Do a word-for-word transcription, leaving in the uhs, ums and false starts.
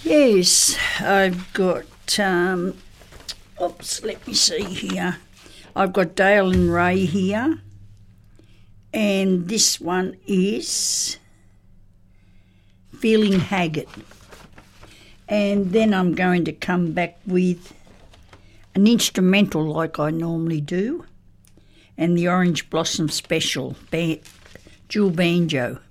Yes, I've got, um, oops, let me see here. I've got Dale and Ray here, and this one is Feeling Haggard. And then I'm going to come back with an instrumental like I normally do, and the Orange Blossom Special, ba- dual banjo.